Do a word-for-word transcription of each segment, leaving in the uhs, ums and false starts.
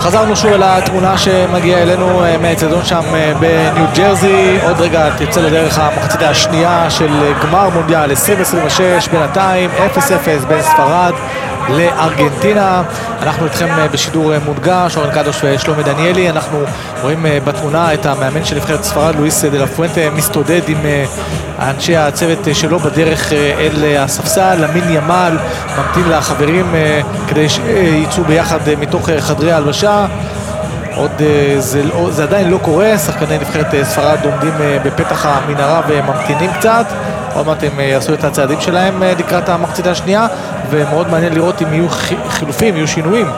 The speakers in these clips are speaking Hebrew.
חזרנו שוב אל התמונה שמגיעה אלינו מהאצטדיון שם בניו ג'רזי. עוד רגע תצא לדרך המחצית השנייה של גמר מונדיאל עשרים עשרים ושש, בינתיים אפס אפס בין ספרד לארגנטינה. אנחנו איתכם בשידור מונגש, אורן קדוש ושלומי דניאלי. אנחנו רואים בתמונה את המאמן של נבחרת ספרד, לואיס דה לה פואנטה, מסתודד עם אנשי הצוות שלו בדרך אל הספסל. למין ימל ממתין לחברים כדי שיצאו ביחד מתוך חדרי ההלבשה. עוד זה, זה עדיין לא קורה, שחקני נבחרת ספרד עומדים בפתח המנהרה וממתינים קצת. עוד מעט הם יעשו את הצעדים שלהם לקראת המחצית השנייה, ומאוד מעניין לראות אם יהיו חילופים, יהיו שינויים.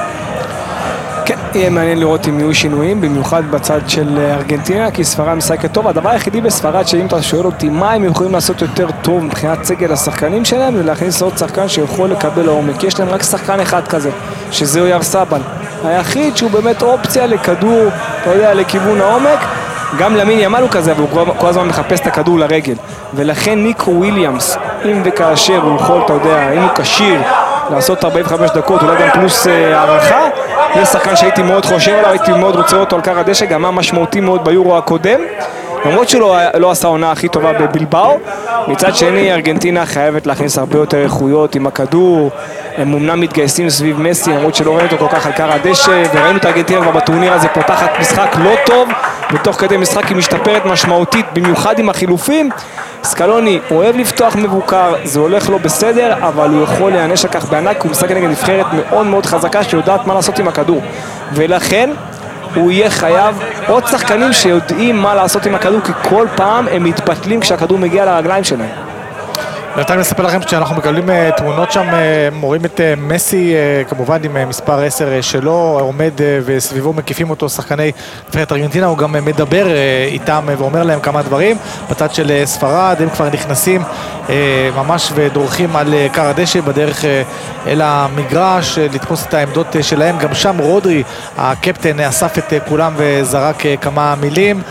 כן, יהיה מעניין לראות אם יהיו שינויים, במיוחד בצד של ארגנטינה, כי ספרד משחקת טוב. הדבר היחידי בספרד, שאם אתה שואל אותי מה הם יכולים לעשות יותר טוב מבחינת סגל השחקנים שלהם, זה להכניס עוד שחקן שיכול לקבל לעומק. יש להם רק שחקן אחד כזה, שזה אויארסבאל. היחיד שהוא באמת אופציה לכדור, אתה יודע, לכיוון העומק. גם למין ימל הוא כזה, והוא כל הזמן מחפש את הכדור לרגל. ולכן ניקו וויליאמס, אם וכאשר הוא יכול, אתה יודע, אם הוא כשיר לעשות ארבעים וחמש דקות, אולי גם פלוס הערכה, זה שחקן שהייתי מאוד חושב עליו, הייתי מאוד רוצה אותו על קר הדשא, גם היה משמעותי מאוד ביורו הקודם, למרות שלא לא עשה עונה הכי טובה בבילבאו. מצד שני, ארגנטינה חייבת להכניס הרבה יותר איכויות עם הכדור, הם אמנם מתגייסים סביב מסי, למרות שלא ראינו אותו כל כך על קר הדשא, וראינו את ארגנטינה כבר בטורניר הזה פותחת משחק לא טוב, ותוך כדי משחק היא משתפרת משמעותית, במיוחד עם החילופים. סקלוני אוהב לפתוח מבוקר, זה הולך לו בסדר, אבל הוא יכול להיענש לכך בענק, הוא משחק נגד נבחרת מאוד מאוד חזקה שיודעת מה לעשות עם הכדור, ולכן הוא יהיה חייב עוד שחקנים שיודעים מה לעשות עם הכדור, כי כל פעם הם מתבטלים כשהכדור מגיע לרגליים שלהם. בינתיים נספר לכם שאנחנו מקבלים תמונות שם, רואים את מסי כמובן עם מספר עשר שלו עומד וסביבו מקיפים אותו שחקני נבחרת ארגנטינה, הוא גם מדבר איתם ואומר להם כמה דברים. בצד של ספרד הם כבר נכנסים ממש ודורכים על קר הדשא בדרך אל המגרש לתפוס את העמדות שלהם. גם שם רודרי הקפטן אסף את כולם וזרק כמה מילים.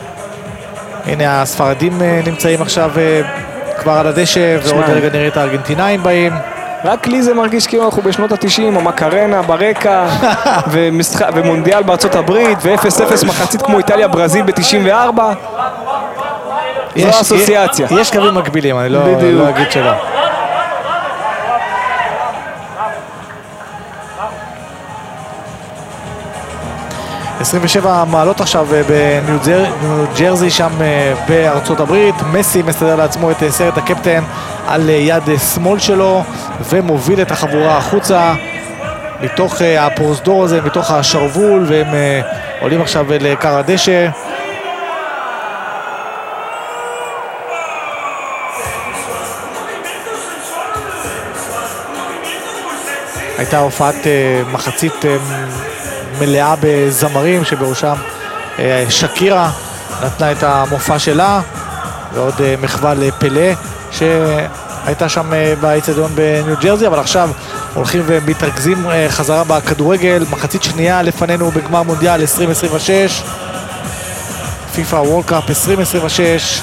הנה הספרדים נמצאים עכשיו כבר על הדשא, ועוד רגע נראה את הארגנטינאים באים. רק לי זה מרגיש כאילו אנחנו בשנות ה-תשעים, או מקרנה ברקע, ומונדיאל בארצות הברית, ו-אפס אפס מחצית כמו איטליה ברזיל ב-תשעים וארבע. זו אסוציאציה. יש קווים מקבילים, אני לא אגיד שלא. עשרים ושבע מעלות עכשיו בניו ג'רזי שם בארצות הברית. מסי מסדר לעצמו את סרט הקפטן על יד שמאל שלו ומוביל את החבורה החוצה מתוך הפרוזדור הזה, מתוך השרבול, והם עולים עכשיו לקר הדשא. הייתה הופעת מחצית מלאה בזמרים, שבראשם שקירה נתנה את המופע שלה, ועוד מחווה לפלה שהייתה שם באצטדיון בניו ג'רזי. אבל עכשיו הולכים ומתרכזים חזרה בכדורגל. מחצית שנייה לפנינו בגמר מונדיאל עשרים עשרים ושש, פיפא וורלד קאפ עשרים עשרים ושש.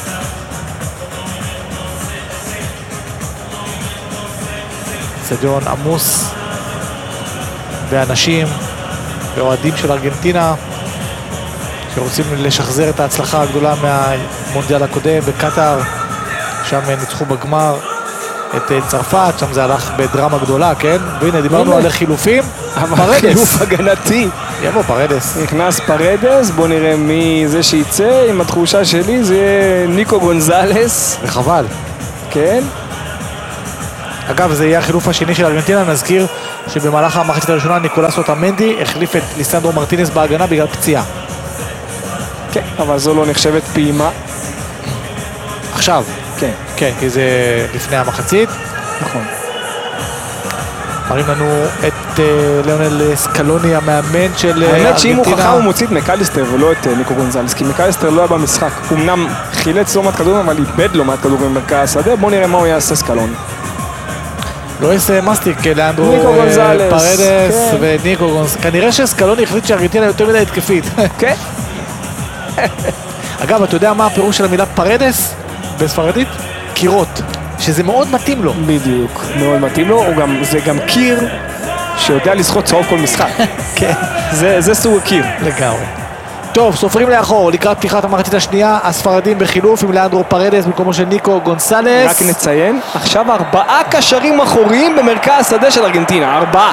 אצטדיון עמוס באנשים ואוהדים של ארגנטינה שרוצים לשחזר את ההצלחה הגדולה מהמונדיאל הקודם בקטר, שם ניצחו בגמר את צרפת, שם זה הלך בדרמה גדולה, כן? והנה דיברנו על חילופים. פרדס, חילוף הגנתי, יבוא פרדס, נכנס פרדס. בוא נראה מי זה שיצא. עם התחושה שלי זה ניקו גונזלס, וחבל. כן, אגב, זה יהיה החילוף השני של ארגנטינה. נזכיר שבמהלך המחצית הראשונה ניקולס אוטמנדי החליף את ליסנדרו מרטינס בהגנה בגלל פציעה. כן, אבל זו לא נחשבת פעימה. עכשיו. כן. כן, כי זה לפני המחצית. נכון. מראים לנו את uh, ליאונל סקלוני, המאמן של ארגנטינה. האמת שאם הוא חכם הוא מוציא את מקליסטר ולא את uh, ניקו גונזלס, כי מקליסטר לא היה במשחק. הוא אמנם חילץ לא מעט כדורים, אבל איבד לא מעט כדורים במרכז השדה. בוא נראה מה הוא יעשה סקלוני. לואיס מסטיק, לאנדרו פרדס וניקו גונזלס. כנראה שסקלוני החליט שארגנטינה יותר מדי התקפית. כן. אגב, אתה יודע מה הפירוש של המילה פרדס בספרדית? קירות, שזה מאוד מתאים לו. בדיוק, מאוד מתאים לו. זה גם קיר שיודע לסחוט צהוב כל משחק. כן. זה, זה סוג הקיר. לגמרי. טוב, סופרים לאחור, לקראת פתיחת המחצית השנייה, הספרדים בחילוף עם לאנדרו פרדס במקומו של ניקו גונסלס. רק נציין, עכשיו ארבעה קשרים אחוריים במרכז השדה של ארגנטינה, ארבעה.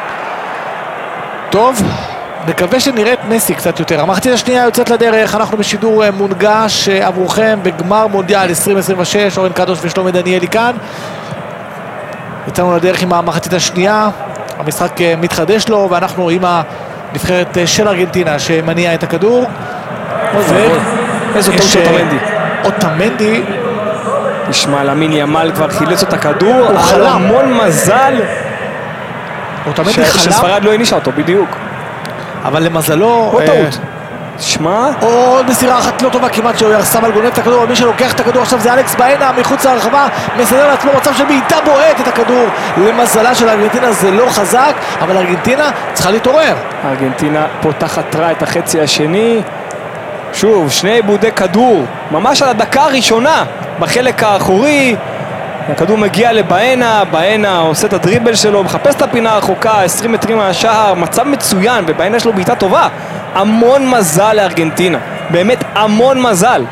טוב, נקווה שנראה את מסי קצת יותר. המחצית השנייה יוצאת לדרך, אנחנו בשידור מונגש עבורכם בגמר מונדיאל עשרים עשרים ושש, אורן קדוש ושלומי דניאלי כאן. יצאנו לדרך עם המחצית השנייה, המשחק מתחדש לו, ואנחנו עם הנבחרת של ארגנטינה שמניע את הכדור. איזו טוב של אוטמנדי. אוטמנדי. נשמע, למין ימל כבר חילץ את הכדור, הוא חלם. המון מזל. אוטמנדי חלם. שספרד לא הנישה אותו, בדיוק. אבל למזלו... לא טעות. תשמע... עוד מסירה אחת לא טובה, כמעט שהוא ירסם על גונב את הכדור, מי שלוקח את הכדור עכשיו זה אלכס באנה מחוץ להרחבה, מסדר לעצמו מצב של בעיטה בועט את הכדור. למזלה של ארגנטינה זה לא חזק, אבל ארגנטינה צריכה להתעורר. ארגנטינה פותחת רע את החצי השני. שוב, שני עיבודי כדור, ממש על הדקה הראשונה, בחלק האחורי. הכדור מגיע לבאנה, באנה עושה את הדריבל שלו, מחפש את הפינה הרחוקה, עשרים מטרים מהשער, מצב מצוין, ובאנה יש לו בעיטה טובה. המון מזל לארגנטינה, באמת המון מזל.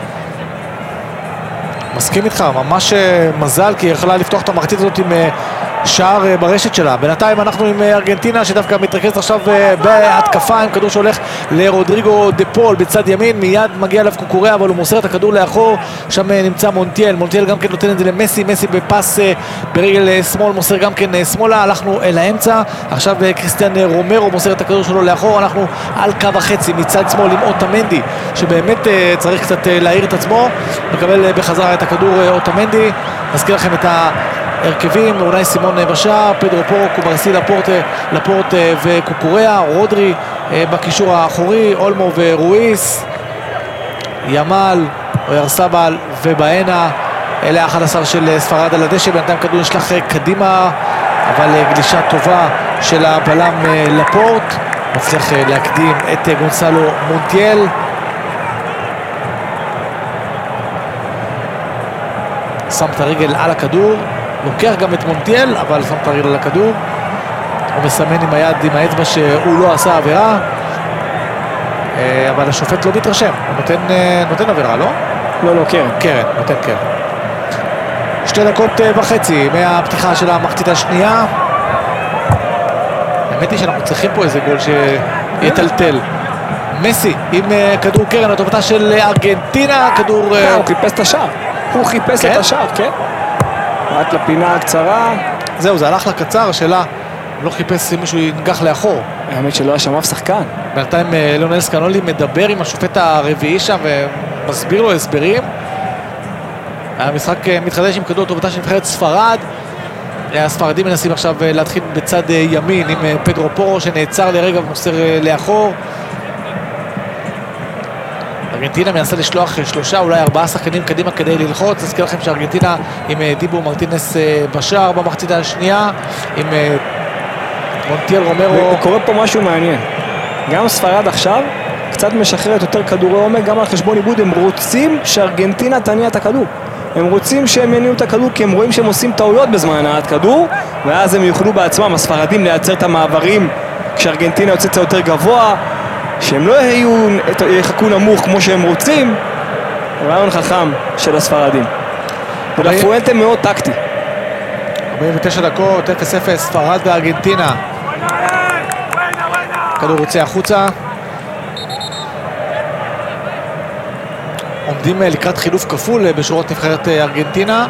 מסכים איתך, ממש מזל, כי היא יכולה לפתוח את המחצית הזאת עם שער ברשת שלה. בינתיים אנחנו עם ארגנטינה שדווקא מתרכזת עכשיו בהתקפה עם כדור שהולך לרודריגו דה פול בצד ימין, מיד מגיע אליו קוקוריה, אבל הוא מוסר את הכדור לאחור, שם נמצא מונטיאל, מונטיאל גם כן נותן את זה למסי, מסי בפס ברגל שמאל מוסר גם כן שמאלה, הלכנו אל האמצע, עכשיו קריסטיאן רומרו מוסר את הכדור שלו לאחור, אנחנו על קו החצי מצד שמאל עם אוטמנדי שבאמת צריך קצת להעיר את עצמו, מקבל בחזרה את הכדור אוטמנדי. נזכיר לכם את ההרכבים, אולי סימון בשער, פדרו פורו, קוברסי, לפורט, לפורט וקוקוריה, רודרי בקישור האחורי, אולמו ורואיס, ימל, אוירסבל ובאנה. אלה ה-אחד עשר של ספרד על הדשא, בינתיים כדור נשלח קדימה, אבל גלישה טובה של הבלם לפורט, מצליח להקדים את גונסלו מונטיאל. שם את הרגל על הכדור, לוקח גם את מונטיאל, אבל שם את הרגל על הכדור. הוא מסמן עם היד, עם האצבע שהוא לא עשה עבירה, אבל השופט לא מתרשם, הוא נותן, נותן עבירה, לא? לא, לא, קרן. קרן, נותן קרן. שתי דקות וחצי מהפתיחה של המחצית השנייה. האמת היא שאנחנו צריכים פה איזה גול שיטלטל. מסי עם כדור קרן, לטובתה של ארגנטינה, כדור... הוא חיפש את השער. הוא חיפש את השער, כן? רק לפינה הקצרה. זהו, זה הלך לקצר, השאלה, לא חיפש אם מישהו ינגח לאחור. האמת שלא היה שם אף שחקן. בינתיים ליאונל סקלוני מדבר עם השופט הרביעי שם ומסביר לו הסברים. המשחק מתחדש עם כדור טובתה של נבחרת ספרד. הספרדים מנסים עכשיו להתחיל בצד ימין עם פדרו פורו שנעצר לרגע ומוסר לאחור. ארגנטינה מנסה לשלוח שלושה, אולי ארבעה שחקנים קדימה כדי ללחוץ. נזכיר לכם שארגנטינה עם דיבו מרטינס בשער במחצית השנייה, עם מונטיאל רומרו. קורה פה משהו מעניין. גם ספרד עכשיו קצת משחררת יותר כדורי עומק, גם על חשבון עיבוד. הם רוצים שארגנטינה תניע את הכדור. הם רוצים שהם יניעו את הכדור, כי הם רואים שהם עושים טעויות בזמן הנעת כדור, ואז הם יוכלו בעצמם, הספרדים, לייצר את המעברים כשארגנטינה יוצאת יותר גבוה, שהם לא יהיו, יחכו נמוך כמו שהם רוצים. רעיון חכם של הספרדים. ולפואנטה מאוד טקטי. ארבעים ותשע דקות, אפס אפס, ספרד וארגנטינה. כדור יוצא החוצה. עומדים לקראת חילוף כפול בשורות נבחרת ארגנטינה.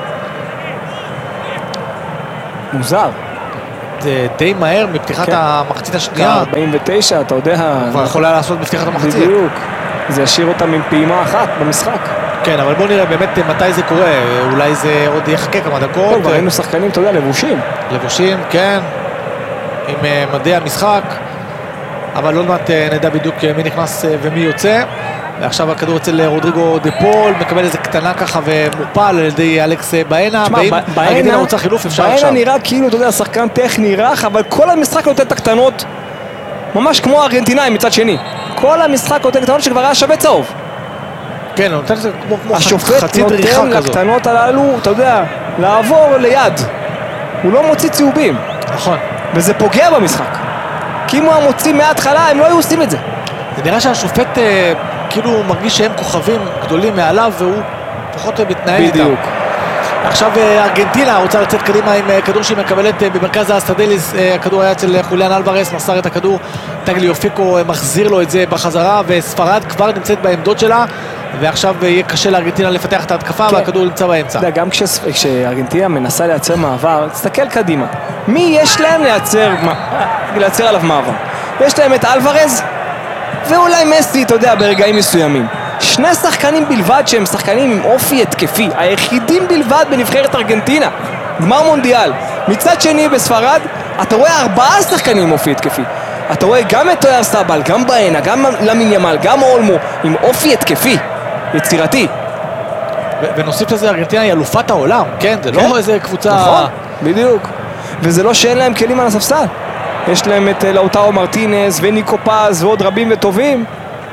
מוזר. זה די מהר מפתיחת כן. המחצית השנייה. ארבעים ותשע, אתה יודע. כבר יכולה לעשות בפתיחת המחצית. בדיוק. זה ישאיר אותם עם פעימה אחת במשחק. כן, אבל בואו נראה באמת מתי זה קורה. אולי זה עוד יחכה כמה דקות. כבר היינו שחקנים, אתה יודע, לבושים. לבושים, כן. עם מדי המשחק. אבל לא מעט נדע בדיוק מי נכנס ומי יוצא. ועכשיו הכדור אצל רודריגו דה פול, מקבל איזה קטנה ככה ומופל על ידי אלכס באנה. ואם ארגנטינה רוצה חילוף אפשר עכשיו. באנה נראה כאילו, אתה יודע, שחקן טכני רך, אבל כל המשחק נותן את הקטנות, ממש כמו הארגנטינאים מצד שני. כל המשחק נותן קטנות שכבר היה שווה צהוב. כן, נותן זה כמו השופט נותן לקטנות הללו, אתה יודע, לעבור ליד. הוא לא מוציא צהובים. נכון. וזה פוגע במשחק. כי אם הוא המוציא מההתחלה, הם לא היו עושים את זה. זה נראה שהשופט אה, כאילו מרגיש שהם כוכבים גדולים מעליו, והוא פחות מתנהל איתם. בדיוק. עכשיו ארגנטינה רוצה לצאת קדימה עם כדור שהיא מקבלת במרכז האסטדליס. הכדור היה אצל חוליאן אלוורס, מסר את הכדור, טגליופיקו מחזיר לו את זה בחזרה, וספרד כבר נמצאת בעמדות שלה, ועכשיו יהיה קשה לארגנטינה לפתח את ההתקפה, כן. והכדור נמצא באמצע. אתה יודע, גם כשארגנטינה מנסה לייצר מעבר, תסתכל קדימה. מי יש להם לייצר, לייצר עליו מעבר? יש להם את אלוורז, ואולי מסי, אתה יודע, ברגעים מסוימים. שני שחקנים בלבד שהם שחקנים עם אופי התקפי, היחידים בלבד בנבחרת ארגנטינה, גמר מונדיאל. מצד שני בספרד, אתה רואה ארבעה שחקנים עם אופי התקפי. אתה רואה גם את אויר סבל, גם באנה, גם למין ימל, גם אולמו, עם אופי התקפי, יצירתי. ונוסיף לזה, ארגנטינה היא אלופת העולם, כן? זה כן? לא איזה קבוצה... נכון, בדיוק. וזה לא שאין להם כלים על הספסל. יש להם את לאוטארו מרטינס וניקו פז ועוד רבים וטובים.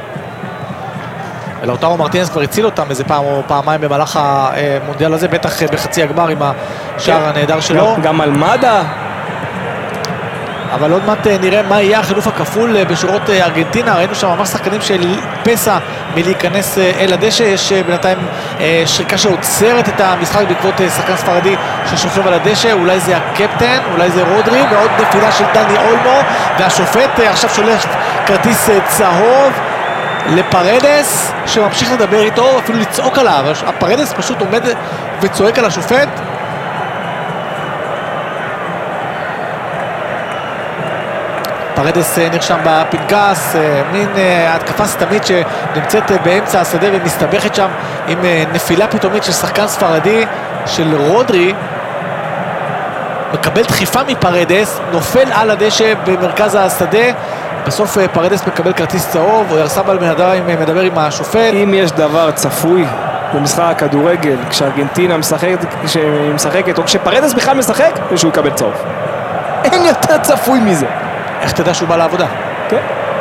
לאוטארו מרטינס כבר הציל אותם איזה פעם או פעמיים במהלך המונדיאל הזה, בטח בחצי הגמר עם השער הנהדר שלו. גם על מד"א. אבל עוד מעט נראה מה יהיה החילוף הכפול בשורות ארגנטינה. ראינו שם ממש שחקנים של פסע מלהיכנס אל הדשא. יש בינתיים שריקה שעוצרת את המשחק בעקבות שחקן ספרדי ששוכב על הדשא. אולי זה הקפטן, אולי זה רודרי, ועוד נפילה של דני אולמו, והשופט עכשיו שולח כרטיס צהוב לפרדס, שממשיך לדבר איתו, אפילו לצעוק עליו. הפרדס פשוט עומד וצועק על השופט. פרדס נרשם בפנקס, מין התקפה סתמית שנמצאת באמצע השדה ומסתבכת שם עם נפילה פתאומית של שחקן ספרדי, של רודרי, מקבל דחיפה מפרדס, נופל על הדשא במרכז השדה. בסוף פרדס מקבל כרטיס צהוב, אויר סבל מדבר עם השופט. אם יש דבר צפוי במשחק הכדורגל, כשארגנטינה משחקת, משחקת או כשפרדס בכלל משחק, זה שהוא יקבל צהוב. אין יותר צפוי מזה. איך תדע שהוא בא לעבודה? כן.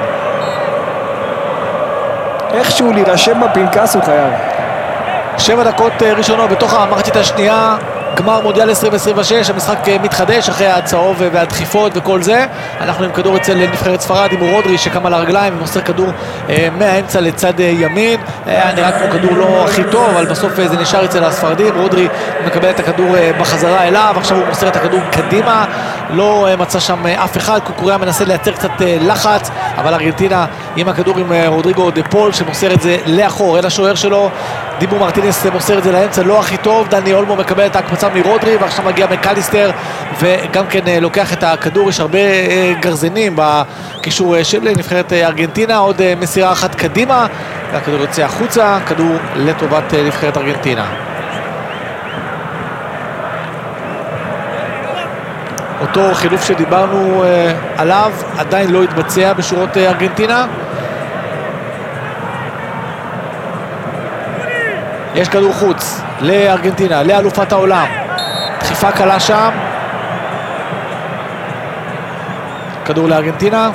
איכשהו להירשם בפנקס הוא חייב. שבע דקות ראשונות בתוך המחצית השנייה, גמר מונדיאל עשרים עשרים ושש, המשחק מתחדש אחרי הצהוב והדחיפות וכל זה. אנחנו עם כדור אצל נבחרת ספרד עם רודרי שקם על הרגליים ומוסר כדור אה, מהאמצע לצד אה, ימין. היה נראה כמו כדור לא הכי טוב, אבל בסוף אה, זה נשאר אצל הספרדים. רודרי מקבל את הכדור אה, בחזרה אליו, עכשיו הוא מוסר את הכדור קדימה, לא אה, מצא שם אה, אף אחד. קוקוריה מנסה לייצר קצת אה, לחץ, אבל ארגנטינה עם הכדור עם אה, רודריגו דה פול שמוסר את זה לאחור אל השוער שלו. דיבו מרטינס מוסר את זה לאמצע, לא הכי טוב. דני אולמו מקבל את ההקפצה מרודרי, ועכשיו מגיע מקליסטר וגם כן לוקח את הכדור. יש הרבה גרזנים בקישור של נבחרת ארגנטינה. עוד מסירה אחת קדימה והכדור יוצא החוצה, כדור לטובת נבחרת ארגנטינה. אותו חילוף שדיברנו עליו עדיין לא התבצע בשורות ארגנטינה. יש כדור חוץ לארגנטינה, לאלופת העולם. דחיפה קלה שם. כדור לארגנטינה.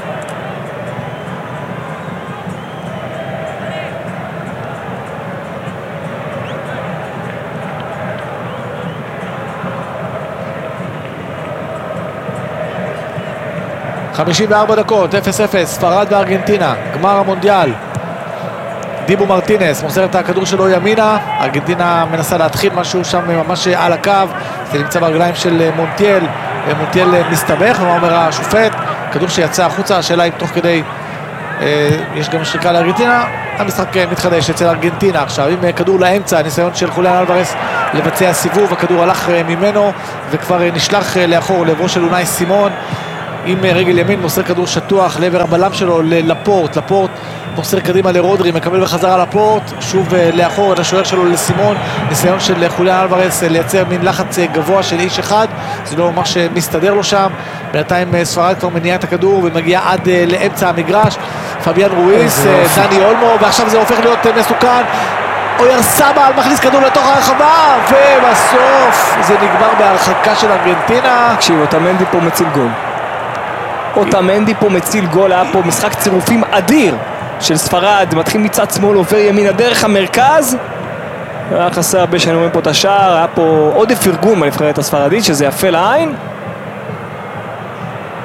חמישים וארבע דקות, אפס אפס, ספרד וארגנטינה, גמר המונדיאל. דיבו מרטינס מוסר את הכדור שלו ימינה, ארגנטינה מנסה להתחיל משהו שם ממש על הקו, זה נמצא ברגליים של מונטיאל, מונטיאל מסתבך, ומה אומר השופט? כדור שיצא החוצה, השאלה אם תוך כדי אה, יש גם שריקה לארגנטינה. המשחק מתחדש אצל ארגנטינה עכשיו עם כדור לאמצע, הניסיון של חוליאן אלוורס לבצע סיבוב, הכדור הלך ממנו וכבר נשלח לאחור לעברו של אונאי סימון, עם רגל ימין מוסר כדור שטוח לעבר הבלם שלו לפורט, לפורט מוסר קדימה לרודרי, מקבל בחזרה לפורט, שוב לאחור את השוער שלו לסימון, ניסיון של חוליאן אלוורס לייצר מין לחץ גבוה של איש אחד, זה לא ממש מסתדר לו שם. בינתיים ספרד כבר מניעה את הכדור ומגיע עד לאמצע המגרש, פביאן רויס, דני אולמו, ועכשיו זה הופך להיות מסוכן. אויר סבל מכניס כדור לתוך הרחבה, ובסוף זה נגמר בהרחקה של ארגנטינה. תקשיב, אוטמנדי פה מציל גול. אוטמנדי פה מציל גול, היה פה משחק צירופים אדיר של ספרד, מתחיל מצד שמאל, עובר ימינה דרך המרכז. היה חסר הרבה שאני רואה פה את השער, היה פה עודף ארגון בנבחרת הספרדית, שזה יפה לעין.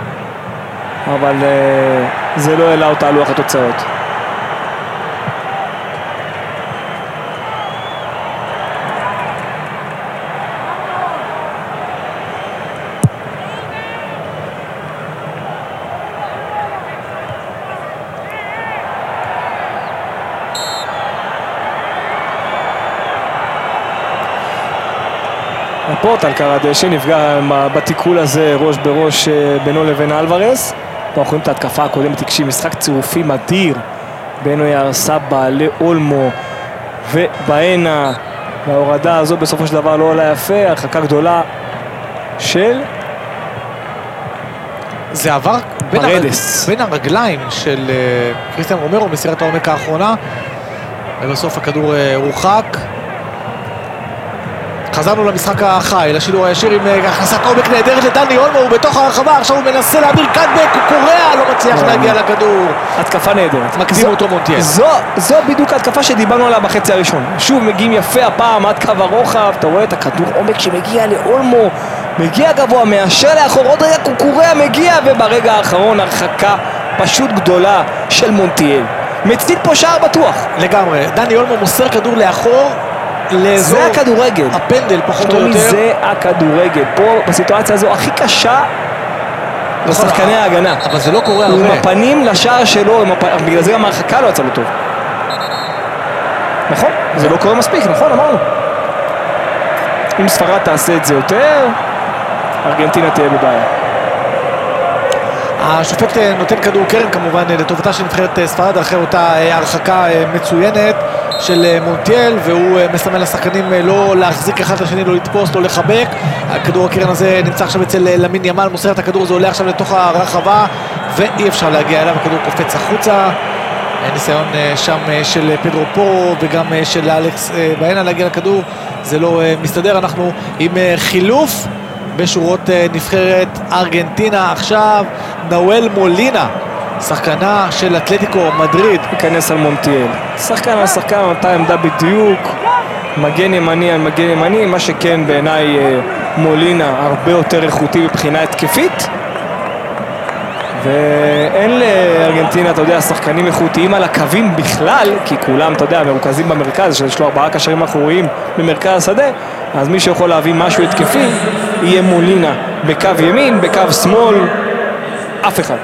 אבל זה לא העלה אותה על לוח התוצאות. פורטל קרא דשא, נפגע בתיקול הזה ראש בראש בינו לבין אלוורס. אנחנו רואים את ההתקפה הקודמת, תקשיב, משחק צירופי מדהיר בין אויר סבא לאולמו ובעינה, וההורדה הזו בסופו של דבר לא עולה יפה, הרחקה גדולה של זה עבר בין, הרג... בין הרגליים של uh, קריסטיאן רומרו מסירת העומק האחרונה, ובסוף הכדור uh, רוחק. חזרנו למשחק החי, לשידור הישיר עם הכנסת עומק נהדרת לדני אולמו, הוא בתוך הרחבה, עכשיו הוא מנסה להעביר קאטבק, הוא קורע, לא מצליח להגיע לכדור. התקפה נהדרת. מקדים אותו מונטיאל. זו, זו בדיוק ההתקפה שדיברנו עליה בחצי הראשון. שוב מגיעים יפה הפעם עד קו הרוחב, אתה רואה את הכדור עומק שמגיע לאולמו, מגיע גבוה, מאשר לאחור, עוד רגע קוקוריה מגיע, וברגע האחרון הרחקה פשוט גדולה של מונטיאל. מציל פה שער בטוח. לגמרי, דני אולמו מוסר כדור לאחור, זה הכדורגל, הפנדל פחות או יותר. זה הכדורגל, פה בסיטואציה הזו הכי קשה לשחקני ההגנה. אבל זה לא קורה הרבה. עם הפנים לשער שלו, בגלל זה גם ההרחקה לא יצא לו טוב. נכון? זה לא קורה מספיק, נכון? אמרנו. אם ספרד תעשה את זה יותר, ארגנטינה תהיה בבעיה. השופט נותן כדור קרן כמובן לטובתה של נבחרת ספרד אחרי אותה הרחקה מצוינת של מונטיאל, והוא מסמן לשחקנים לא להחזיק אחד לשני, לא לתפוס, לא לחבק. הכדור הקרן הזה נמצא עכשיו אצל למין ימל, מוסר את הכדור, זה עולה עכשיו לתוך הרחבה ואי אפשר להגיע אליו, הכדור קופץ החוצה. ניסיון שם של פדרו פורו וגם של אלכס בעינה להגיע לכדור, זה לא מסתדר. אנחנו עם חילוף בשורות נבחרת ארגנטינה עכשיו, נאואל מולינה, שחקנה של אתלטיקו מדריד, ייכנס על מונטיאל. שחקן על שחקן, אותה עמדה בדיוק, מגן ימני על מגן ימני, מה שכן בעיניי מולינה הרבה יותר איכותי מבחינה התקפית, ואין לארגנטינה, אתה יודע, שחקנים איכותיים על הקווים בכלל, כי כולם, אתה יודע, מרוכזים במרכז, שיש לו ארבעה קשרים אחוריים במרכז השדה, אז מי שיכול להביא משהו התקפי יהיה מולינה בקו ימין, בקו שמאל, אף אחד.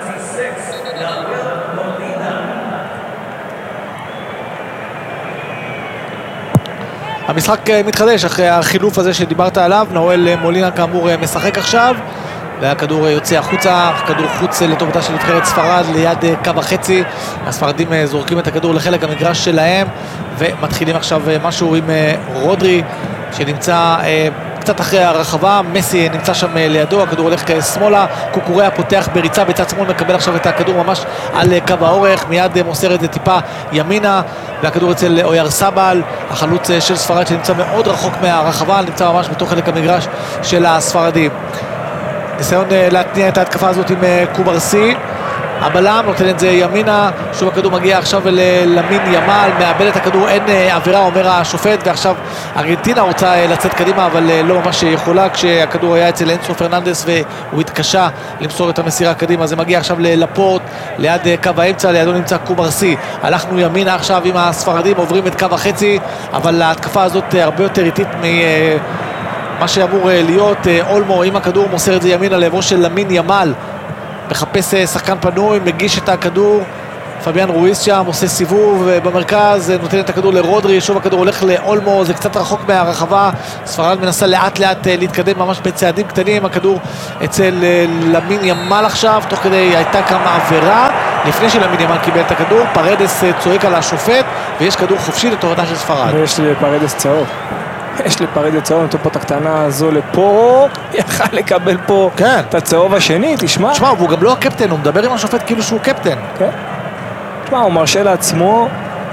המשחק מתחדש אחרי החילוף הזה שדיברת עליו. נאואל מולינה כאמור משחק עכשיו, והכדור יוצא החוצה, כדור חוץ לטובתה של נבחרת ספרד ליד קו החצי. הספרדים זורקים את הכדור לחלק המגרש שלהם, ומתחילים עכשיו משהו עם רודרי שנמצא קצת אחרי הרחבה, מסי נמצא שם לידו, הכדור הולך שמאלה, קוקוריה פותח בריצה בצד שמאל, מקבל עכשיו את הכדור ממש על קו האורך, מיד מוסר את זה טיפה ימינה, והכדור אצל אויר סבל, החלוץ של ספרד שנמצא מאוד רחוק מהרחבה, נמצא ממש בתוך חלק המגרש של הספרדים. ניסיון להתניע את ההתקפה הזאת עם קוברסי, הבלם נותן את זה ימינה, שוב הכדור מגיע עכשיו למין ימל, מאבד את הכדור, אין עבירה אומר השופט, ועכשיו ארגנטינה רוצה לצאת קדימה אבל לא ממש יכולה, כשהכדור היה אצל אנסו פרננדס והוא התקשה למסור את המסירה קדימה. זה מגיע עכשיו ללפורט ליד קו האמצע, לידו נמצא קוברסי, הלכנו ימינה עכשיו עם הספרדים, עוברים את קו החצי, אבל ההתקפה הזאת הרבה יותר איטית מ... מה שאמור להיות. אולמו עם הכדור מוסר את זה ימינה לעברו של למין ימל, מחפש שחקן פנוי, מגיש את הכדור, פביאן רויס שם עושה סיבוב במרכז, נותן את הכדור לרודרי, שוב הכדור הולך לאולמו, זה קצת רחוק מהרחבה, ספרד מנסה לאט לאט להתקדם ממש בצעדים קטנים, הכדור אצל למין ימל עכשיו, תוך כדי הייתה כמה עבירה לפני שלמין ימל קיבל את הכדור, פרדס צועק על השופט ויש כדור חופשי לטובתה של ספרד. ויש לי פרדס צהוב. יש לפרדס צהוב, נותן פה את הקטנה הזו לפה, יכל לקבל פה כן. את הצהוב השני, תשמע. תשמע, והוא גם לא הקפטן, הוא מדבר עם השופט כאילו שהוא קפטן. כן. תשמע, הוא מרשה לעצמו,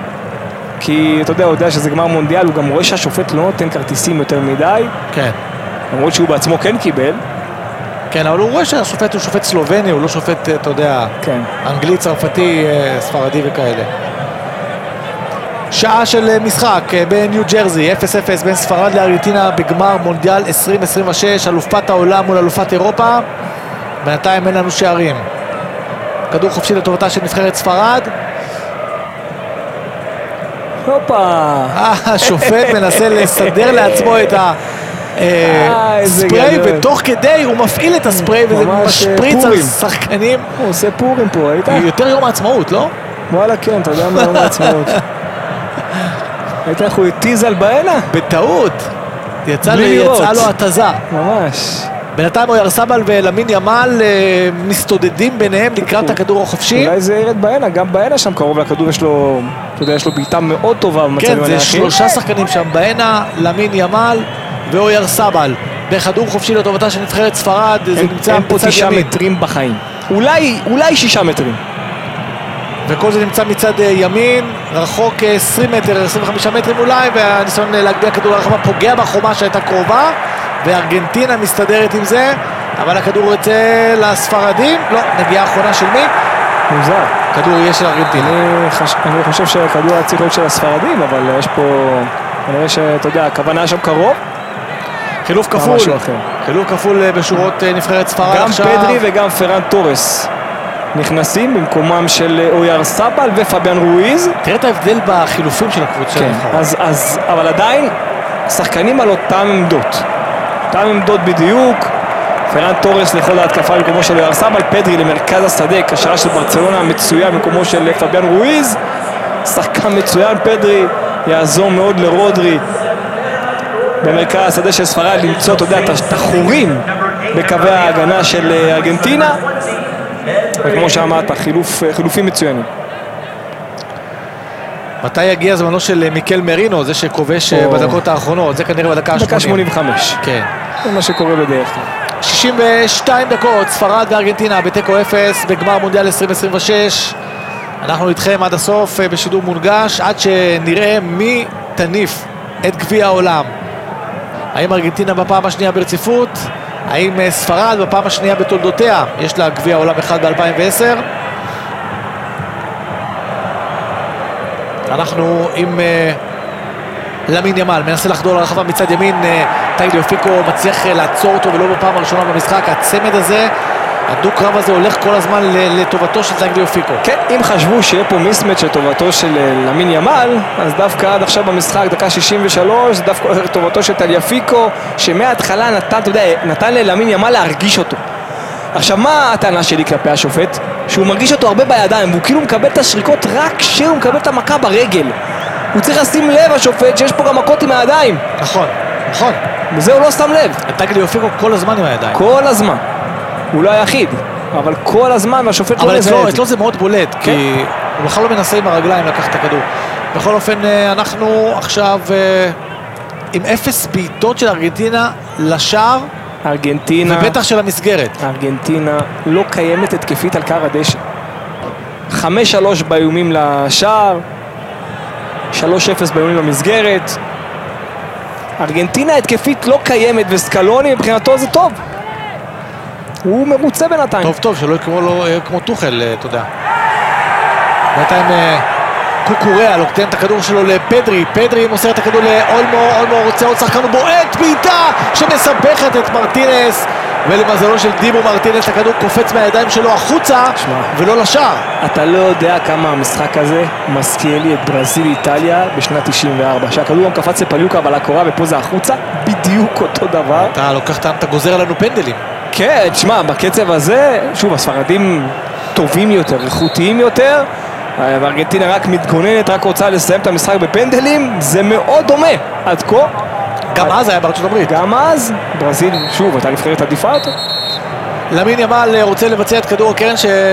כי אתה יודע, הוא יודע שזה גמר מונדיאל, הוא גם רואה שהשופט לא נותן כרטיסים יותר מדי. כן. למרות שהוא בעצמו כן קיבל. כן, אבל הוא רואה שהשופט הוא שופט סלובני, הוא לא שופט, אתה יודע, כן. אנגלי, צרפתי, ספרדי וכאלה. שעה של משחק בניו ג'רזי, אפס אפס בין ספרד לארגנטינה בגמר מונדיאל עשרים עשרים ושש, אלופת העולם מול אלופת אירופה. בינתיים אין לנו שערים. כדור חופשי לטובתה של נבחרת ספרד. הופה. השופט מנסה לסדר לעצמו את הספרי, ותוך כדי הוא מפעיל את הספרי וזה משפריץ על שחקנים. הוא עושה פורים פה, ראית? יותר יום העצמאות, לא? וואלה כן, אתה יודע מה יום העצמאות. ראית איך הוא התיז על בענה? בטעות. יצא לו התזה. ממש. בינתיים אוירסבל ולמין ימל מסתודדים ביניהם לקראת הכדור החופשי. אולי זה ירד בענה, גם בענה שם קרוב לכדור, יש לו, אתה יודע, יש לו בעיטה מאוד טובה במצבים הנייחים. כן, זה שלושה שחקנים שם, בענה, למין ימל ואוירסבל. בכדור חופשי לטובתה של נבחרת ספרד, זה נמצא אין פה תשעה מטרים בחיים. אולי, אולי שישה מטרים. וכל זה נמצא מצד ימין, רחוק עשרים מטר, עשרים וחמישה מטרים אולי, והניסיון להגביה כדור לרחבה פוגע בחומה שהייתה קרובה, וארגנטינה מסתדרת עם זה, אבל הכדור יוצא לספרדים, לא, נגיעה האחרונה של מי? מוזר. כדור יהיה של ארגנטינה. אני, חש... אני חושב שהכדור היה צריך להיות של הספרדים, אבל יש פה, אני רואה שאתה יודע, הכוונה שם קרוב. חילוף כפול, חילוף כפול בשורות נבחרת ספרד גם עכשיו. גם פדרי וגם פרן טורס נכנסים במקומם של אוירסבל ופביאן רואיז. תראה את ההבדל בחילופים של הקבוצה. כן, אז, אז, אבל עדיין שחקנים על אותם עמדות. אותם עמדות בדיוק. פרן טורס לכל ההתקפה במקומו של אוירסבל, פדרי למרכז השדה, קשרה של ברצלונה מצוין במקומו של פביאן רואיז. שחקן מצוין, פדרי יעזור מאוד לרודרי במרכז השדה של ספרד למצוא, אתה יודע, את החורים בקווי ההגנה של ארגנטינה. וכמו שאמרת, חילוף, חילופים מצוינים. מתי יגיע זמנו של מיקל מרינו, זה שכובש או... בדקות האחרונות, זה כנראה בדקה ה-שמונים. דקה שמונים וחמש. כן. זה מה שקורה בדרך כלל. שישים ושתיים דקות, ספרד וארגנטינה בתיקו אפס בגמר מונדיאל עשרים עשרים ושש. אנחנו איתכם עד הסוף בשידור מונגש, עד שנראה מי תניף את גביע העולם. האם ארגנטינה בפעם השנייה ברציפות? האם ספרד בפעם השנייה בתולדותיה? יש לה גביע העולם אחד ב-אלפיים ועשר. אנחנו עם uh, למין ימל, מנסה לחדור לרחבה מצד ימין, uh, טאיליאפיקו מצליח uh, לעצור אותו ולא בפעם הראשונה במשחק. הצמד הזה, הדוק קרב הזה הולך כל הזמן לטובתו של טאיליאפיקו. כן, אם חשבו שיהיה פה מיסמץ' לטובתו של למין ימל, אז דווקא עד עכשיו במשחק, דקה שישים ושלוש, זה דווקא לטובתו של טאיליאפיקו, שמההתחלה נתן, אתה יודע, נתן ללמין ימל להרגיש אותו. עכשיו, מה הטענה שלי כלפי השופט? שהוא מרגיש אותו הרבה בידיים, והוא כאילו מקבל את השריקות רק כשהוא מקבל את המכה ברגל. הוא צריך לשים לב, השופט, שיש פה גם מכות עם הידיים. נכון, נכון. וזה הוא לא שם לב. טאיליאפיקו כל הזמן עם הידיים. כל הזמן. הוא לא היחיד, אבל כל הזמן, והשופט לא מזהה את זה. אבל אצלו זה מאוד בולט, כן? כי הוא בכלל לא מנסה עם הרגליים לקחת את הכדור. בכל אופן, אנחנו עכשיו עם אפס בעיטות של ארגנטינה לשער, ארגנטינה, ובטח של המסגרת. ארגנטינה לא קיימת התקפית על קר הדשא. חמש שלוש באיומים לשער, שלוש אפס באיומים למסגרת. ארגנטינה התקפית לא קיימת, וסקלוני מבחינתו זה טוב. הוא מרוצה בינתיים. טוב טוב, שלא יקראו לו כמו טוחל, אתה יודע. בינתיים קוקוריה לוקטן את הכדור שלו לפדרי, פדרי מוסר את הכדור לאולמו, אולמו רוצה עוד שחקן, הוא בועט בעיטה שמסבכת את מרטינס, ולמזלו של דימו מרטינס הכדור קופץ מהידיים שלו החוצה שמה. ולא לשער. אתה לא יודע כמה המשחק הזה מזכיר לי את ברזיל איטליה בשנת תשעים וארבע, שהכדור גם קפץ לפליוקה אבל הקורה ופה זה החוצה, בדיוק אותו דבר. אתה לוקח, אתה גוזר עלינו פנדלים. כן, תשמע, בקצב הזה, שוב, הספרדים טובים יותר, איכותיים יותר, וארגנטינה רק מתגוננת, רק רוצה לסיים את המשחק בפנדלים, זה מאוד דומה עד כה. גם אז היה בארצות הברית. גם אז, ברזיל, שוב, הייתה נבחרת עדיפה יותר. למין ימל רוצה לבצע את כדור הקרן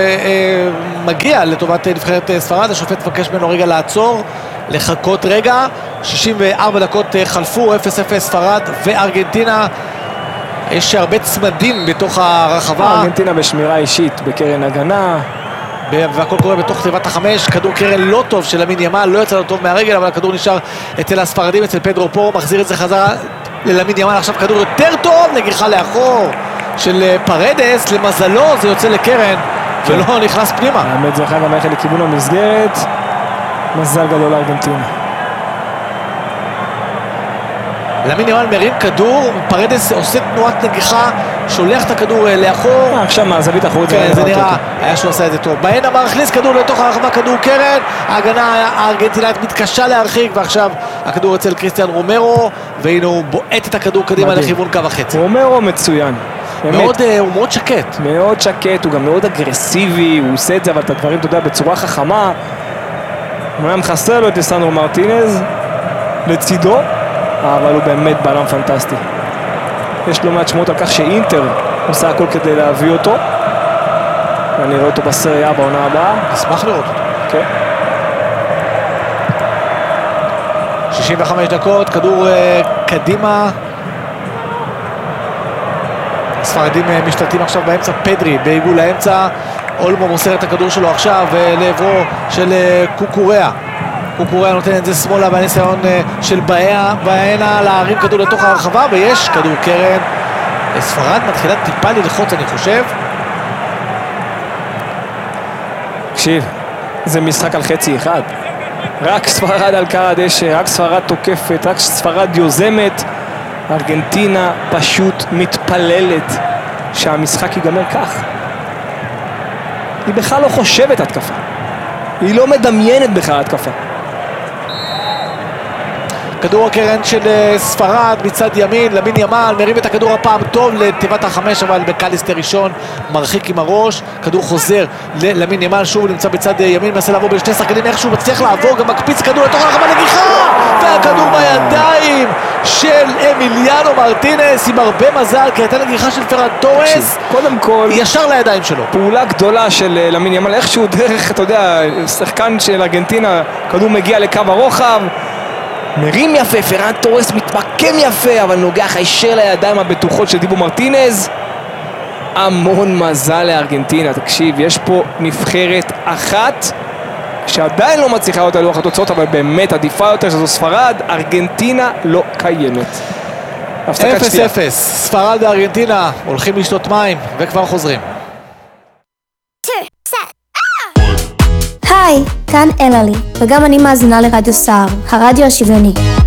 שמגיע לטובת נבחרת ספרד, השופט מבקש ממנו רגע לעצור, לחכות רגע, שישים וארבע דקות חלפו, אפס אפס ספרד וארגנטינה. יש הרבה צמדים בתוך הרחבה. ארגנטינה בשמירה אישית, בקרן הגנה. והכל קורה בתוך תיבת החמש, כדור קרן לא טוב של למין ימל, לא יצא לו טוב מהרגל, אבל הכדור נשאר אצל הספרדים, אצל פדרו פורו, מחזיר את זה חזרה ללמין ימל, עכשיו כדור יותר טוב, נגיחה לאחור של פרדס, למזלו זה יוצא לקרן, ולא נכנס פנימה. האמת זה אחד המערכת לכיוון המסגרת, מזל גדול לארגנטינה. למין ימל מרים כדור, פרדס עושה תנועת נגיחה, שולח את הכדור לאחור. עכשיו מהזווית האחורית כן, זה נראה, היה שהוא עשה את זה טוב. בהן אמר, הכניס כדור לתוך הרחבה, כדור קרן, ההגנה הארגנטינאית מתקשה להרחיק, ועכשיו הכדור אצל קריסטיאן רומרו, והנה הוא בועט את הכדור קדימה לכיוון קו החצי. רומרו מצוין. מאוד, הוא מאוד שקט. מאוד שקט, הוא גם מאוד אגרסיבי, הוא עושה את זה, אבל את הדברים, אתה יודע, בצורה חכמה. אמנם חסר לו את ליסנדרו מרטינז לצידו, אבל הוא באמת בלם פנטסטי. יש לו מעט שמות על כך שאינטר עושה הכל כדי להביא אותו. אני רואה אותו בסריה בעונה הבאה. נשמח לראות אותו. כן. שישים וחמש דקות, כדור uh, קדימה. הספרדים uh, משתלטים עכשיו באמצע, פדרי בעיגול האמצע. אולמו מוסר את הכדור שלו עכשיו uh, לעברו של uh, קוקוריה. קוקוריה נותן את זה שמאלה בניסיון uh, של בעיינה להרים כדור לתוך הרחבה, ויש כדור קרן. ספרד מתחילה טיפה ללחוץ, אני חושב. תקשיב, זה משחק על חצי אחד. רק ספרד על קר הדשא, רק ספרד תוקפת, רק ספרד יוזמת. ארגנטינה פשוט מתפללת שהמשחק ייגמר כך. היא בכלל לא חושבת התקפה. היא לא מדמיינת בכלל התקפה. כדור הקרן של ספרד מצד ימין, למין ימל, מרים את הכדור הפעם טוב לטבעת החמש, אבל בקליסטר ראשון מרחיק עם הראש, כדור חוזר למין ימל, שוב נמצא בצד ימין, מנסה לעבור בין שני שחקנים, איכשהו מצליח לעבור, גם מקפיץ כדור לתוך הרחבה, נגיחה! והכדור בידיים של אמיליאנו מרטינס, עם הרבה מזל, כי הייתה נגיחה של פרן טורס, קודם כל, ישר לידיים שלו. פעולה גדולה של למין ימל, איכשהו דרך, אתה יודע, שחקן של ארגנטינה, כדור מגיע לקו הרוחב, מרים יפה, פרן טורס מתמקם יפה, אבל נוגח הישר לידיים הבטוחות של דיבו מרטינז. המון מזל לארגנטינה. תקשיב, יש פה נבחרת אחת שעדיין לא מצליחה אותה לוח התוצאות, אבל באמת עדיפה יותר שזו ספרד. ארגנטינה לא קיימת. אפס אפס, ספרד וארגנטינה הולכים לשתות מים וכבר חוזרים. היי, כאן אללי, וגם אני מאזינה לרדיו סער, הרדיו השוויוני.